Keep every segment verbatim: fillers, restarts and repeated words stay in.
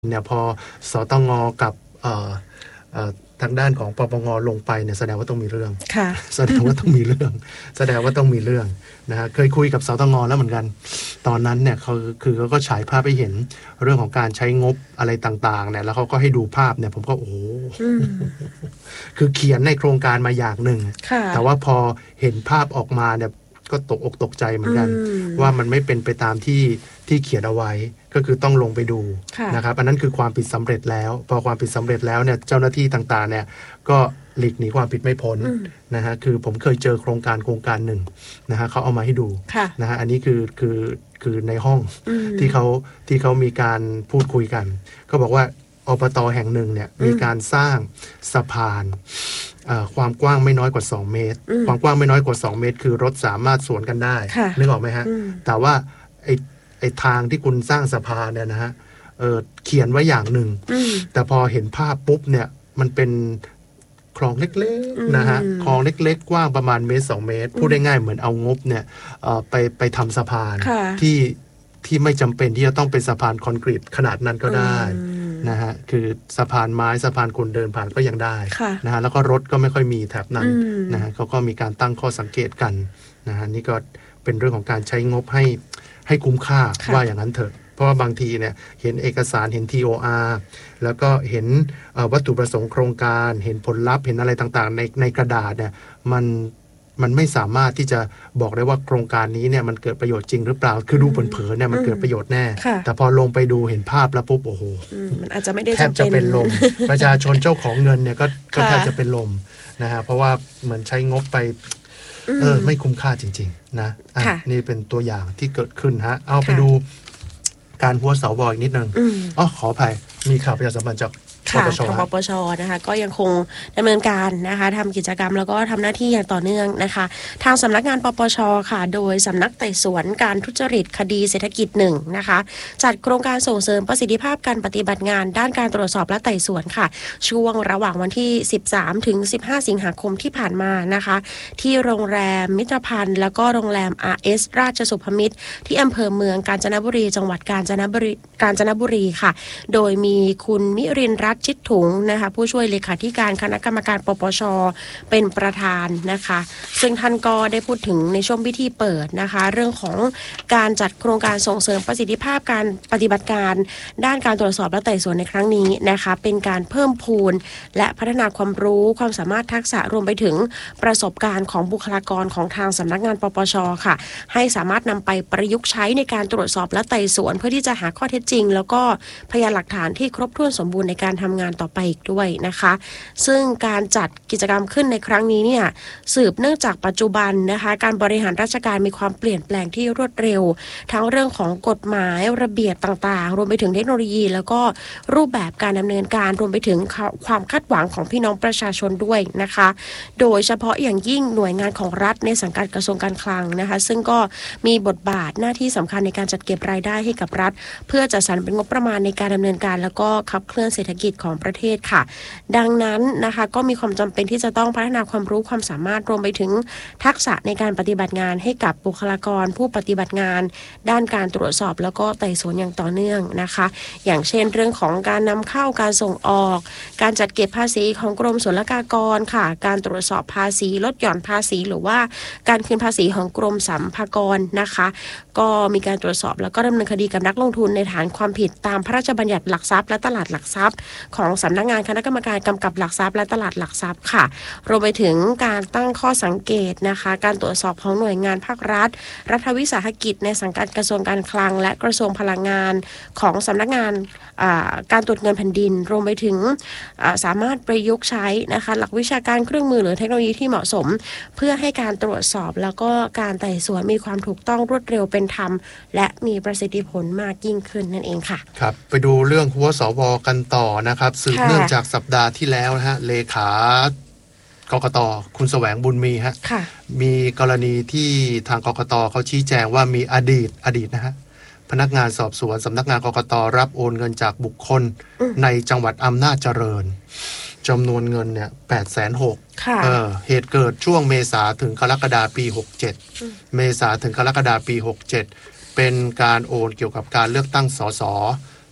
เนี่ยพอสตงกับทางด้านของปปงลงไปเนี่ยแสดงว่าต้องมีเรื่องแสดงว่าต้องมีเรื่องแสดงว่าต้องมีเรื่องนะฮะเคยคุยกับสตงแล้วเหมือนกันตอนนั้นเนี่ยเขาคือเขาก็ฉายภาพให้เห็นเรื่องของการใช้งบอะไรต่างๆเนี่ยแล้วเขาก็ให้ดูภาพเนี่ยผมก็โอ้คือเขียนในโครงการมาอย่างหนึ่งแต่ว่าพอเห็นภาพออกมาเนี่ยก็ตกอกตกใจเหมือนกันว่ามันไม่เป็นไปตามที่ที่เขียนเอาไว้ก็คือต้องลงไปดูนะครับอันนั้นคือความผิดสำเร็จแล้วพอความผิดสำเร็จแล้วเนี่ยเจ้าหน้าที่ต่างๆเนี่ยก็หลีกหนีความผิดไม่พ้นนะฮะคือผมเคยเจอโครงการโครงการหนึ่งนะฮะเขาเอามาให้ดูนะฮะอันนี้คือคือคือในห้องที่เขาที่เขามีการพูดคุยกันเขาบอกว่าอบต.แห่งหนึ่งเนี่ยมีการสร้างสะพานความกว้างไม่น้อยกว่าสองเมตรความกว้างไม่น้อยกว่าสองเมตรคือรถสามารถสวนกันได้นึกออกไหมฮะแต่ว่าไอ้ไอ้ทางที่คุณสร้างสะพานเนี่ยนะฮะเออเขียนไว้อย่างหนึ่งแต่พอเห็นภาพปุ๊บเนี่ยมันเป็นคลองเล็กๆนะฮะคลองเล็กๆกว้างประมาณเมตรสองเมตรพูดได้ง่ายเหมือนเอางบเนี่ยไปไปทำสะพานที่ที่ไม่จำเป็นที่จะต้องเป็นสะพานคอนกรีตขนาดนั้นก็ได้นะฮะคือสะพานไม้สะพานคนเดินผ่านก็ยังได้นะฮะแล้วก็รถก็ไม่ค่อยมีแถบนั้นนะฮะเขาก็มีการตั้งข้อสังเกตกันนะฮะนี่ก็เป็นเรื่องของการใช้งบให้ให้คุ้มค่าว่าอย่างนั้นเถอะเพราะว่าบางทีเนี่ยเห็นเอกสารเห็น ที โอ อาร์ แล้วก็เห็นวัตถุประสงค์โครงการเห็นผลลัพธ์เห็นอะไรต่างๆในในกระดาษเนี่ยมันมันไม่สามารถที่จะบอกได้ว่าโครงการนี้เนี่ยมันเกิดประโยชน์จริงหรือเปล่าคือดูเผินๆเนี่ยมันเกิดประโยชน์แน่แต่พอลงไปดูเห็นภาพแล้วปุ๊บโอ้โหมันอาจจะไม่ได้แทบจะเป็นลมประชาชนเจ้าของเงินเนี่ยก็ก็แทบจะเป็นลมนะฮะเพราะว่าเหมือนใช้งบไปเออไม่คุ้มค่าจริงๆนะอ่ะนี่เป็นตัวอย่างที่เกิดขึ้นฮะเอาไปดูการหัวสวอีกนิดนึงอ๋อขออภัยมีข่าวประชาสัมพันธ์จากค่ะทางปปชนะคะก็ยังคงดำเนินการนะคะทำกิจกรรมแล้วก็ทำหน้าที่อย่างต่อเนื่องนะคะทางสำนักงานปปชค่ะโดยสำนักไต่สวนการทุจริตคดีเศรษฐกิจหนึ่งนะคะจัดโครงการส่งเสริมประสิทธิภาพการปฏิบัติงานด้านการตรวจสอบและไต่สวนค่ะช่วงระหว่างวันที่สิบสามถึงสิบห้าสิงหาคมที่ผ่านมานะคะที่โรงแรมมิตรพันธ์แล้วก็โรงแรม อาร์ เอส ราชสุภมิตรที่อำเภอเมืองกาญจนบุรีจังหวัดกาญจนบุรีกาญจนบุรีค่ะโดยมีคุณมิรินทร์รัตน์ชิดถุงนะคะผู้ช่วยเลขาธิการคณะกรรมการปปชเป็นประธานนะคะซึ่งท่านก็ได้พูดถึงในช่วงพิธีเปิดนะคะเรื่องของการจัดโครงการส่งเสริมประสิทธิภาพการปฏิบัติการด้านการตรวจสอบและไต่สวนในครั้งนี้นะคะเป็นการเพิ่มพูนและพัฒนาความรู้ความสามารถทักษะรวมไปถึงประสบการณ์ของบุคลากรของทางสำนักงานปปชค่ะให้สามารถนำไปประยุกต์ใช้ในการตรวจสอบและไต่สวนเพื่อที่จะหาข้อเท็จจริงแล้วก็พยานหลักฐานที่ครบถ้วนสมบูรณ์ในการทำงานต่อไปอีกด้วยนะคะซึ่งการจัดกิจกรรมขึ้นในครั้งนี้เนี่ยสืบเนื่องจากปัจจุบันนะคะการบริหารราชการมีความเปลี่ยนแปลงที่รวดเร็วทั้งเรื่องของกฎหมายระเบียบต่างๆรวมไปถึงเทคโนโลยีแล้วก็รูปแบบการดำเนินการรวมไปถึงความคาดหวังของพี่น้องประชาชนด้วยนะคะโดยเฉพาะอย่างยิ่งหน่วยงานของรัฐในสังกัดกระทรวงการคลังนะคะซึ่งก็มีบทบาทหน้าที่สำคัญในการจัดเก็บรายได้ให้กับรัฐเพื่อจัดสรรเป็นงบประมาณในการดำเนินการแล้วก็ขับเคลื่อนเศรษฐกิจของประเทศค่ะดังนั้นนะคะก็มีความจำเป็นที่จะต้องพัฒนาความรู้ความสามารถรวมไปถึงทักษะในการปฏิบัติงานให้กับบุคลากรผู้ปฏิบัติงานด้านการตรวจสอบแล้วก็ไต่สวนอย่างต่อเนื่องนะคะอย่างเช่นเรื่องของการนำเข้าการส่งออกการจัดเก็บภาษีของกรมศุลกากรค่ะการตรวจสอบภาษีลดหย่อนภาษีหรือว่าการคืนภาษีของกรมสรรพากรนะคะก็มีการตรวจสอบแล้วก็ดำเนินคดีกับนักลงทุนในฐานความผิดตามพระราชบัญญัติหลักทรัพย์และตลาดหลักทรัพย์ของสำนักงานคณะกรรมการกำกับหลักทรัพย์และตลาดหลักทรัพย์ค่ะรวมไปถึงการตั้งข้อสังเกตนะคะการตรวจสอบของหน่วยงานภาครัฐรัฐวิสาหกิจในสังกัดกระทรวงการคลังและกระทรวงพลังงานของสำนักงานการตรวจเงินแผ่นดินรวมไปถึงสามารถประยุกต์ใช้นะคะหลักวิชาการเครื่องมือหรือเทคโนโลยีที่เหมาะสมเพื่อให้การตรวจสอบแล้วก็การไต่สวนมีความถูกต้องรวดเร็วเป็นธรรมและมีประสิทธิผลมากยิ่งขึ้นนั่นเองค่ะครับไปดูเรื่องหัวสวกันต่อนะครับสืบเนื่องจากสัปดาห์ที่แล้วนะฮะเลขากกต.คุณแสวงบุญมีฮะมีกรณีที่ทางกกต.เขาชี้แจงว่ามีอดีตอดีตนะฮะพนักงานสอบสวนสำนักงานกกต.รับโอนเงินจากบุคคลในจังหวัดอำนาจเจริญจำนวนเงินเนี่ยแปดแสนหกเออเหตุเกิดช่วงเมษาถึงกรกฎาปีหกเจ็ดเมษาถึงกรกฎาปีหกเจ็ดเป็นการโอนเกี่ยวกับการเลือกตั้งสสส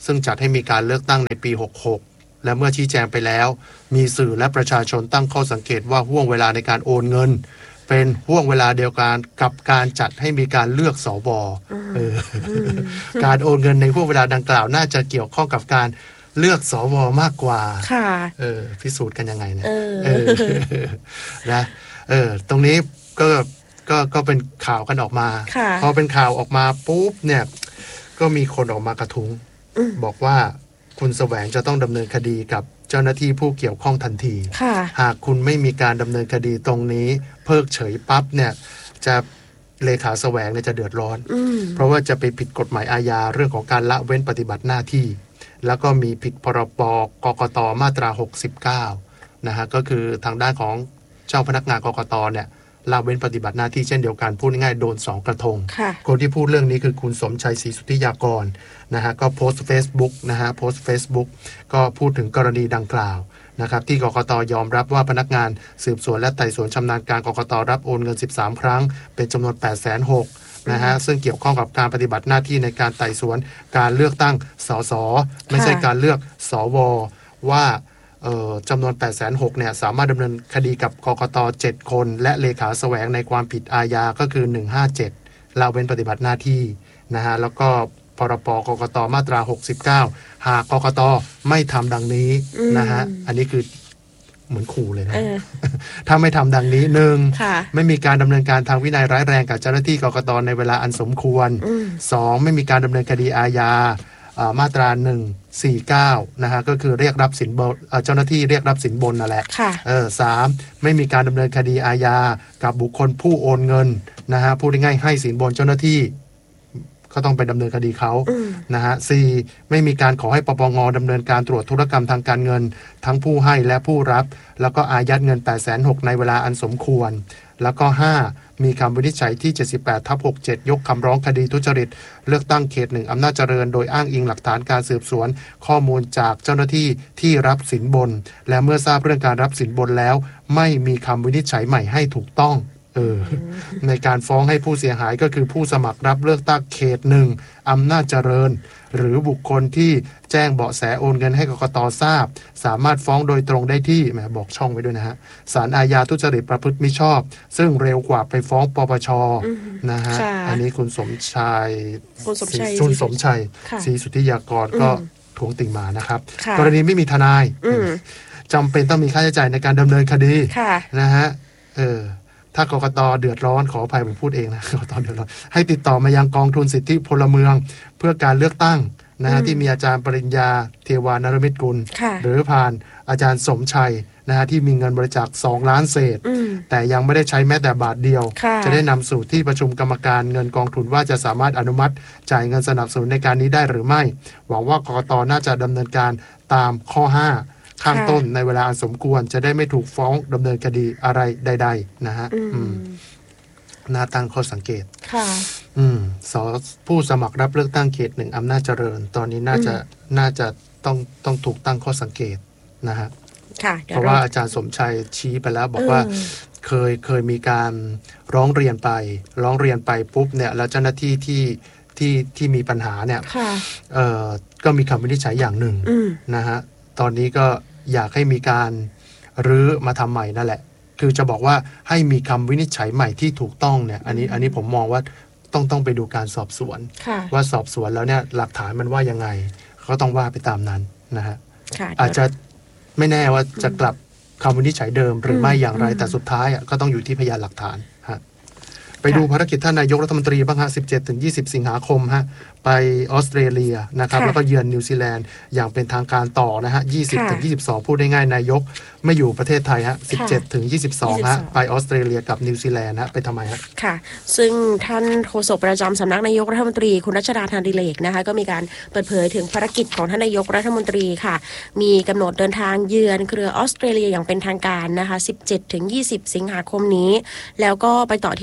ซึ่งจัดให้มีการเลือกตั้งในปีหกหกและเมื่อชี้แจงไปแล้วมีสื่อและประชาชนตั้งข้อสังเกตว่าห่วงเวลาในการโอนเงินเป็นห่วงเวลาเดียวกันกับการจัดให้มีการเลือกสวเออการโอนเงินในห่วงเวลาดังกล่าวน่าจะเกี่ยวข้องกับการเลือกสวมากกว่าค่ะเออพิสูจน์กันยังไงเนี่ยเออนะเออตรงนี้ก็ก็ก็เป็นข่าวกันออกมาพอเป็นข่าวออกมาปุ๊บเนี่ยก็มีคนออกมากระทุ้งบอกว่าคุณแสวงจะต้องดำเนินคดีกับเจ้าหน้าที่ผู้เกี่ยวข้องทันทีหากคุณไม่มีการดำเนินคดีตรงนี้เพิกเฉยปั๊บเนี่ยจะเลขาแสวงเนี่ยจะเดือดร้อนเพราะว่าจะไปผิดกฎหมายอาญาเรื่องของการละเว้นปฏิบัติหน้าที่แล้วก็มีผิดพรบกกตมาตราหกสิบเก้านะฮะก็คือทางด้านของเจ้าพนักงานกกตเนี่ยละเว้นปฏิบัติหน้าที่เช่นเดียวกันพูดง่ายๆโดนสองกระทงคนที่พูดเรื่องนี้คือคุณสมชัยศรีสุทธิยากรนะฮะก็โพสต์ Facebook นะฮะโพสต์ Facebook ก็พูดถึงกรณีดังกล่าวนะครับที่กกตยอมรับว่าพนักงานสืบสวนและไต่สวนชำนาญการกกตรับโอนเงินสิบสามครั้งเป็นจำนวน แปดแสนหกหมื่น นะฮะซึ่งเกี่ยวข้องกับการปฏิบัติหน้าที่ในการไต่สวนการเลือกตั้งสสไม่ใช่การเลือกสวว่าจำนวน แปดแสนหกหมื่น เนี่ยสามารถดำเนินคดีกับกกตเจ็ดคนและเลขาแสวงในความผิดอาญาก็คือหนึ่งห้าเจ็ดละเว้นปฏิบัติหน้าที่นะฮะแล้วก็พรบกกตมาตราหกสิบเก้าหากกกตไม่ทำดังนี้นะฮะอันนี้คือเหมือนขู่เลยนะถ้าไม่ทำดังนี้หนึ่งไม่มีการดำเนินการทางวินัยร้ายแรงกับเจ้าหน้าที่กกตในเวลาอันสมควรสองไม่มีการดำเนินคดีอาญามาตราหนึ่งสี่เก้านะฮะก็คือเรียกรับสินบนเจ้าหน้าที่เรียกรับสินบนนั่นแหละเออสามไม่มีการดำเนินคดีอาญากับบุคคลผู้โอนเงินนะฮะพูดง่ายๆให้สินบนเจ้าหน้าที่ก็ต้องไปดำเนินคดีเขานะฮะสี่ไม่มีการขอให้ปปงดำเนินการตรวจธุรกรรมทางการเงินทั้งผู้ให้และผู้รับแล้วก็อายัดเงิน แปดแสนหกหมื่น ในเวลาอันสมควรแล้วก็ห้ามีคำวินิจฉัยที่ เจ็ดสิบแปดทับหกสิบเจ็ด ยกคำร้องคดีทุจริตเลือกตั้งเขตหนึ่งอำนาจเจริญโดยอ้างอิงหลักฐานการสืบสวนข้อมูลจากเจ้าหน้าที่ที่รับสินบนและเมื่อทราบเรื่องการรับสินบนแล้วไม่มีคำวินิจฉัยใหม่ให้ถูกต้องเออในการฟ้องให้ผู้เสียหายก็คือผู้สมัครรับเลือกตั้งเขตหนึ่งอำนาจเจริญหรือบุคคลที่แจ้งเบาะแสโอนเงินให้กกตทราบสามารถฟ้องโดยตรงได้ที่แหมบอกช่องไว้ด้วยนะฮะศาลอาญาทุจริตประพฤติมิชอบซึ่งเร็วกว่าไปฟ้องปปชนะฮะอันนี้คุณสมชายคุณสมชัยศรีสุทธิยากรก็ทวงติ่งมานะครับกรณีไม่มีทนายจำเป็นต้องมีค่าใช้จ่ายในการดำเนินคดีนะฮะเออถ้ากกตเดือดร้อนขออภัยผมพูดเองนะกกตเดือดร้อนให้ติดต่อมายังกองทุนสิทธิพลเมืองเพื่อการเลือกตั้งนะฮะที่มีอาจารย์ปริญญาเทวานรมิตรกุลหรือผ่านอาจารย์สมชัยนะฮะที่มีเงินบริจาคสองล้านเศษแต่ยังไม่ได้ใช้แม้แต่บาทเดียวจะได้นำสู่ที่ประชุมกรรมการเงินกองทุนว่าจะสามารถอนุมัติจ่ายเงินสนับสนุนในการนี้ได้หรือไม่หวังว่ากกตน่าจะดำเนินการตามข้อห้าข้างต้นในเวลาอันสมควรจะได้ไม่ถูกฟ้องดำเนินคดีอะไรใดๆนะฮะน่าตั้งข้อสังเกตค่ะอืมสผู้สมัครรับเลือกตั้งเขตหนึ่งอำนาจเจริญตอนนี้น่าจะน่าจะต้องต้องถูกตั้งข้อสังเกตนะฮะเพราะว่าอาจารย์สมชัยชี้ไปแล้วบอกว่าเคยเคยมีการร้องเรียนไปร้องเรียนไปปุ๊บเนี่ยแล้วเจ้าหน้าที่ที่ที่ที่มีปัญหาเนี่ยเอ่อก็มีคำวินิจฉัยอย่างหนึ่งนะฮะตอนนี้ก็อยากให้มีการรื้อมาทำใหม่นั่นแหละคือจะบอกว่าให้มีคำวินิจฉัยใหม่ที่ถูกต้องเนี่ยอันนี้อันนี้ผมมองว่าต้องต้องไปดูการสอบสวนว่าสอบสวนแล้วเนี่ยหลักฐานมันว่ายังไงเขาต้องว่าไปตามนั้นนะฮะอาจจะไม่แน่ว่าจะกลับคำวินิจฉัยเดิมหรือไม่อย่างไรแต่สุดท้ายก็ต้องอยู่ที่พยานหลักฐานฮะไปดูภารกิจท่านนายกรัฐมนตรีบ้างฮะ สิบเจ็ดถึงยี่สิบ สิงหาคมฮะไปออสเตรเลียนะครับแล้วก็เยือนนิวซีแลนด์อย่างเป็นทางการต่อนะฮะ ยี่สิบถึงยี่สิบสอง พูดได้ง่ายนายกไม่อยู่ประเทศไทยฮะ สิบเจ็ดถึงยี่สิบสอง ฮะไปออสเตรเลียกับนิวซีแลนด์ฮะไปทำไมฮะค่ะซึ่งท่านโฆษกประจำสำนักนายกรัฐมนตรีคุณรัชดาธนาดิเรกนะคะก็มีการเปิดเผยถึงภารกิจของท่านนายกรัฐมนตรีค่ะมีกำหนดเดินทางเยือนเครือออสเตรเลียอย่างเป็นทางการนะคะ สิบเจ็ดถึงยี่สิบ สิงหาคมนี้แล้วก็ไปต่อที่นิวซีแล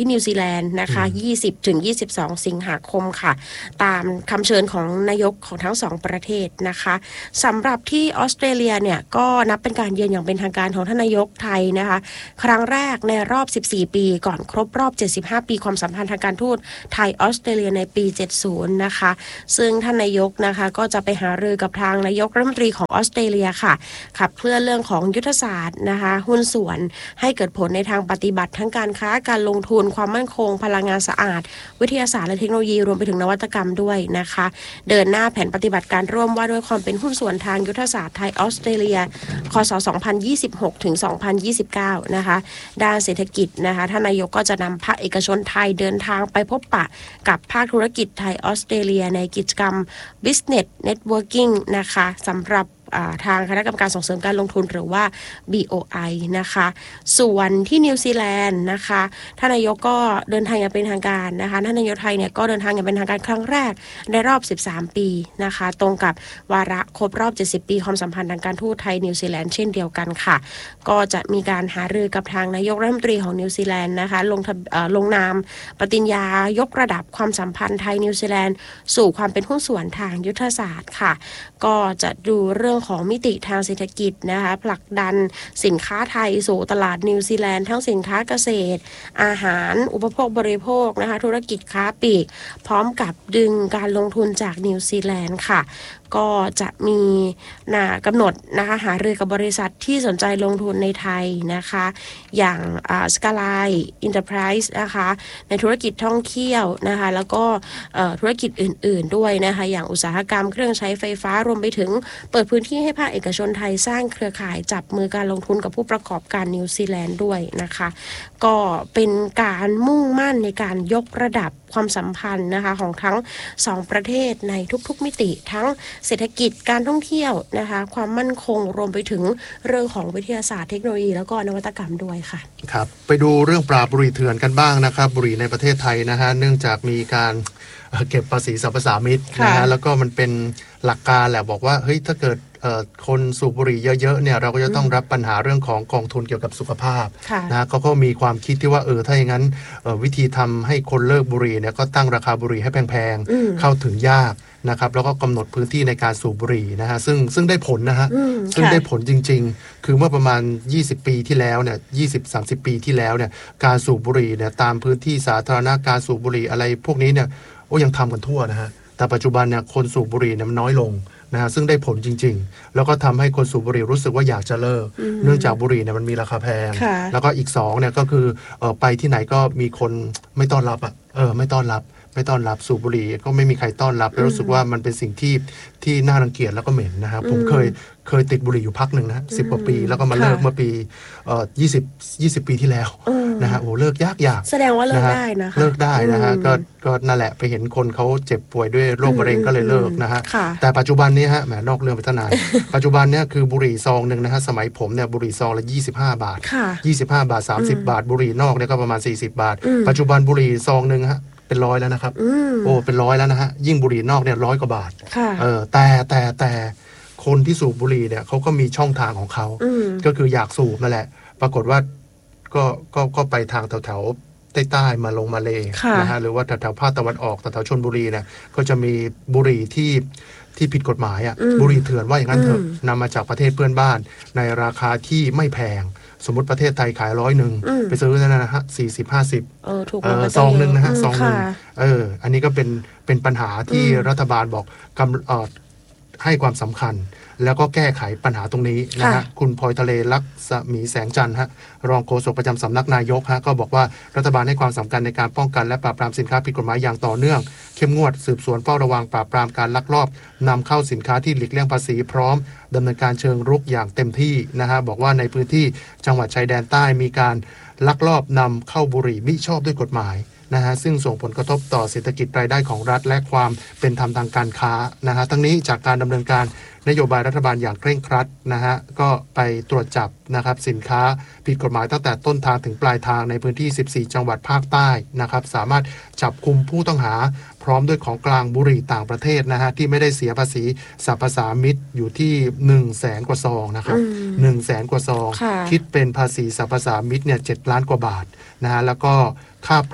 แลนด์นะคะ ยี่สิบถึงยี่สิบสอง สิงหาคมค่ะตามคำเชิญของนายกของทั้งสองประเทศนะคะสำหรับที่ออสเตรเลียเนี่ยก็นับเป็นการเยือนอย่างเป็นทางการของท่านนายกไทยนะคะครั้งแรกในรอบสิบสี่ปีก่อนครบรอบเจ็ดสิบห้าปีความสัมพันธ์ทางการทูตไทยออสเตรเลียในปีเจ็ดสิบนะคะซึ่งท่านนายกนะคะก็จะไปหารือกับทางนายกรัฐมนตรีของออสเตรเลียค่ะขับเคลื่อนเรื่องของยุทธศาสตร์นะคะหุ้นส่วนให้เกิดผลในทางปฏิบัติทั้งการค้าการลงทุนความมั่นคงพลังงานสะอาดวิทยาศาสตร์และเทคโนโลยีรวมไปถึงนวัตกรรมด้วยนะคะเดินหน้าแผนปฏิบัติการร่วมว่าด้วยความเป็นหุ้นส่วนทางยุทธศาสตร์ไทยออสเตรเลียคศสองพันยี่สิบหกถึงสองพันยี่สิบเก้านะคะด้านเศรษฐกิจนะคะท่านนายกก็จะนำภาคเอกชนไทยเดินทางไปพบปะกับภาคธุรกิจไทยออสเตรเลียในกิจกรรม Business Networking นะคะสำหรับทางคณะกรรมการส่งเสริมการลงทุนหรือว่า บี โอ ไอ นะคะส่วนที่นิวซีแลนด์นะคะท่านนายกก็เดินทางอย่างเป็นทางการนะคะท่านนายกไทยเนี่ยก็เดินทางอย่างเป็นทางการครั้งแรกในรอบสิบสามปีนะคะตรงกับวาระครบรอบเจ็ดสิบปีความสัมพันธ์ทางการทูตไทยนิวซีแลนด์เช่นเดียวกันค่ะก็จะมีการหารือกับทางนายกรัฐมนตรีของนิวซีแลนด์นะคะลงลงนามปฏิญญายกระดับความสัมพันธ์ไทยนิวซีแลนด์สู่ความเป็นหุ้นส่วนทางยุทธศาสตร์ค่ะก็จะดูเรื่องของมิติทางเศรษฐกิจนะคะผลักดันสินค้าไทยสู่ตลาดนิวซีแลนด์ทั้งสินค้าเกษตรอาหารอุปโภคบริโภคนะคะธุรกิจค้าปลีกพร้อมกับดึงการลงทุนจากนิวซีแลนด์ค่ะก็จะมีนะกำหนดนะคะหารือกับบริษัทที่สนใจลงทุนในไทยนะคะอย่างสกาไลน์อินเตอร์ไพรส์นะคะในธุรกิจท่องเที่ยวนะคะแล้วก็ธุรกิจอื่นๆด้วยนะคะอย่างอุตสาหกรรมเครื่องใช้ไฟฟ้ารวมไปถึงเปิดพื้นที่ให้ภาคเอกชนไทยสร้างเครือข่ายจับมือการลงทุนกับผู้ประกอบการนิวซีแลนด์ด้วยนะคะก็เป็นการมุ่งมั่นในการยกระดับความสัมพันธ์นะคะของทั้งสองประเทศในทุกๆมิติทั้งเศรษฐกิจการท่องเที่ยวนะคะความมั่นคงรวมไปถึงเรื่องของวิทยาศาสตร์เทคโนโลยีแล้วก็นวัตกรรมด้วยค่ะครับไปดูเรื่องปราบบุหรี่เถื่อนกันบ้างนะครับบุหรี่ในประเทศไทยนะฮะเนื่องจากมีการเก็บภาษีสรรพสามิตนะฮะแล้วก็มันเป็นหลักการแหละบอกว่าเฮ้ยถ้าเกิดคนสูบบุหรี่เยอะๆเนี่ยเราก็จะต้องรับปัญหาเรื่องของกองทุนเกี่ยวกับสุขภาพนะเขาก็มีความคิดที่ว่าเออถ้าอย่างนั้นวิธีทำให้คนเลิกบุหรี่เนี่ยก็ตั้งราคาบุหรี่ให้แพงๆเข้าถึงยากนะครับแล้วก็กำหนดพื้นที่ในการสูบบุหรี่นะฮะซึ่งซึ่งได้ผลนะฮะซึ่งได้ผลจริงๆคือเมื่อประมาณยี่สิบปีที่แล้วเนี่ยยี่สิบ สามสิบปีที่แล้วเนี่ยการสูบบุหรี่เนี่ยตามพื้นที่สาธารณะการสูบบุหรี่อะไรพวกนี้เนี่ยโอ้ยังทำกันทั่วนะฮะแต่ปัจจุบันเนี่ยคนสูบบุหรี่เนี่ยมันน้อยลงนะฮะซึ่งได้ผลจริงๆแล้วก็ทำให้คนสูบบุหรี่รู้สึกว่าอยากจะเลิกเนื่องจากบุหรี่เนี่ยมันมีราคาแพงแล้วก็อีกสองเนี่ยก็คือเอ่อไปที่ไหนก็มีคนไม่ต้อนรับอ่ะเออไม่ต้อนรับไม่ต้อนรับสูบบุหรี่ก็ไม่มีใครต้อนรับแล้วรู้สึกว่ามันเป็นสิ่งที่ที่น่ารังเกียจแล้วก็เหม็นนะครับผมเคยเคยติดบุหรี่อยู่พักหนึ่งนะสิบกว่าปีแล้วก็มาเลิกเมื่อปีเอ่อยี่สิบ ยี่สิบปีที่แล้วนะฮะโอ้เลิกยากยากแสดงว่าเลิกได้นะคะเลิกได้นะฮะก็ก็นั่นแหละไปเห็นคนเขาเจ็บป่วยด้วยโรคมะเร็งก็เลยเลิกนะฮะแต่ปัจจุบันนี้ฮะแหมนอกเรื่องไปตั้งนานปัจจุบันเนี้ยคือบุหรี่ซองนึงนะฮะสมัยผมเนี่ยบุหรี่ซองละยี่สิบห้าบาทยี่สิบห้าบาทสามสิบบาทบุหรี่นอกเนี่ยก็ประมาณสี่สิบบาทปัจจุบันบุหรี่ซองนึงฮะเป็นร้อยแล้วนะครับโอ้เป็นร้อยแล้วนะฮะยิ่งบุหรี่นอกเนี่ยร้อยกว่าบาทเออแต่แต่แต่คนที่สูบบุหรี่เนี่ยเขาก็มีช่องทางของเขาก็คืออยากสูบนั่นแหละปรากฏว่าก็ก็ก็ไปทางแถวแถวใต้ๆมาลงมาเลนะฮะหรือว่าแถวแถวภาคตะวันออกแถวชลบุรีเนี่ยก็จะมีบุหรี่ที่ที่ผิดกฎหมายอ่ะบุหรี่เถื่อนว่าอย่างนั้นเถอะนำมาจากประเทศเพื่อนบ้านในราคาที่ไม่แพงสมมติประเทศไทยขายร้อยหนึ่งไปซื้อนั่นนะฮะสี่สิบห้าสิบซองหนึ่งนะฮะซองหนึ่งเอออันนี้ก็เป็นเป็นปัญหาที่รัฐบาลบอกกำเอ่อให้ความสำคัญแล้วก็แก้ไขปัญหาตรงนี้นะฮะคุณพลอยทะเลลักษมีแสงจันทร์ฮะรองโฆษกประจำสำนักนายกฮะก็บอกว่ารัฐบาลให้ความสำคัญในการป้องกันและปราบปรามสินค้าผิดกฎหมายอย่างต่อเนื่องเข้มงวดสืบสวนเฝ้าระวังปราบปรามการลักลอบนำเข้าสินค้าที่หลีกเลี่ยงภาษีพร้อมดำเนินการเชิงรุกอย่างเต็มที่นะฮะบอกว่าในพื้นที่จังหวัดชายแดนใต้มีการลักลอบนำเข้าบุหรี่มิชอบด้วยกฎหมายนะฮะซึ่งส่งผลกระทบต่อเศรษฐกิจรายได้ของรัฐและความเป็นธรรมทางการค้านะฮะทั้งนี้จากการดำเนินการนโยบายรัฐบาลอย่างเคร่งครัดนะฮะก็ไปตรวจจับนะครับสินค้าผิดกฎหมายตั้งแต่ต้นทางถึงปลายทางในพื้นที่สิบสี่จังหวัดภาคใต้นะครับสามารถจับกุมผู้ต้องหาพร้อมด้วยของกลางบุหรี่ต่างประเทศนะฮะที่ไม่ได้เสียภาษีสรรพสามิตอยู่ที่ หนึ่งแสน กว่าซองนะครับ หนึ่งแสน กว่าซองคิดเป็นภาษีสรรพสามิตเนี่ยเจ็ดล้านกว่าบาทนะฮะแล้วก็ค่าปรับ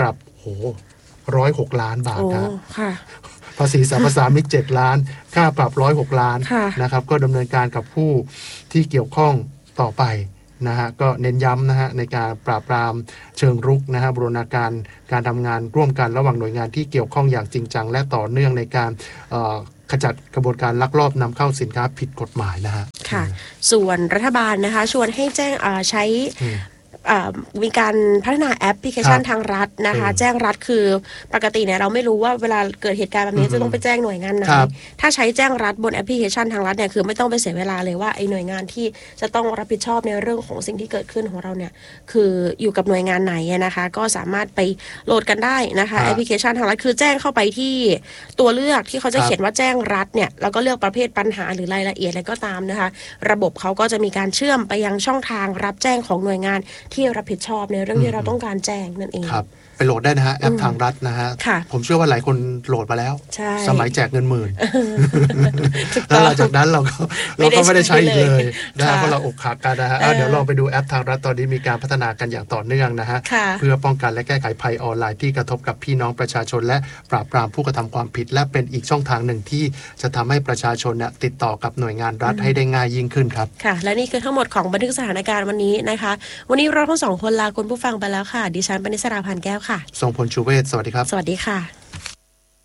โหร้อยหกล้านบาทครับค่ะภาษีสรรพสามิตเจ็ดล้านค่าปรับร้อยหกล้านนะครับก็ดำเนินการกับผู้ที่เกี่ยวข้องต่อไปนะฮะก็เน้นย้ำนะฮะในการปราบปรามเชิงรุกนะฮะบูรณาการการทำงานร่วมกันระหว่างหน่วยงานที่เกี่ยวข้องอย่างจริงจังและต่อเนื่องในการขจัดกระบวนการลักลอบนำเข้าสินค้าผิดกฎหมายนะฮะค่ะส่วนรัฐบาลนะคะชวนให้แจ้งใช้มีการพัฒนาแอปพลิเคชันทางรัฐนะคะแจ้งรัฐคือปกติเนี่ยเราไม่รู้ว่าเวลาเกิดเหตุการณ์แบบนี้จะต้องไปแจ้งหน่วยงานไหนถ้าใช้แจ้งรัฐบนแอปพลิเคชันทางรัฐเนี่ยคือไม่ต้องไปเสียเวลาเลยว่าไอ้หน่วยงานที่จะต้องรับผิดชอบในเรื่องของสิ่งที่เกิดขึ้นของเราเนี่ยคืออยู่กับหน่วยงานไหนนะคะก็สามารถไปโหลดกันได้นะคะแอปพลิเคชันทางรัฐคือแจ้งเข้าไปที่ตัวเลือกที่เขาจะเขียนว่าแจ้งรัฐเนี่ยแล้วก็เลือกประเภทปัญหาหรือรายละเอียดอะไรก็ตามนะคะระบบเขาก็จะมีการเชื่อมไปยังช่องทางรับแจ้งของหน่วยงานที่รับผิดชอบในเรื่องที่เราต้องการแจ้งนั่นเองครับไปโหลดได้นะฮะแอปทางรัฐนะฮะผมเชื่อว่าหลายคนโหลดมาแล้วสมัยแจกเงินหมื่นแล้วหลังจากนั้นเราก็เราก็ไม่ได้ใช้อีกเลยนะเพราะเราอกหักกันนะฮะเดี๋ยวลองไปดูแอปทางรัฐตอนนี้มีการพัฒนากันอย่างต่อเนื่องนะฮะเพื่อป้องกันและแก้ไขภัยออนไลน์ที่กระทบกับพี่น้องประชาชนและปราบปรามผู้กระทำความผิดและเป็นอีกช่องทางหนึ่งที่จะทำให้ประชาชนเนี่ยติดต่อกับหน่วยงานรัฐให้ได้ง่ายยิ่งขึ้นครับค่ะและนี่คือทั้งหมดของบันทึกสถานการณ์วันนี้นะคะวันนี้เราทั้งสองคนลาคุณผู้ฟังไปแล้วค่ะดิฉันปณิสราพันธ์แก้วค่ะทรงพลชูเวศสวัสดีครับสวัสดีค่ะ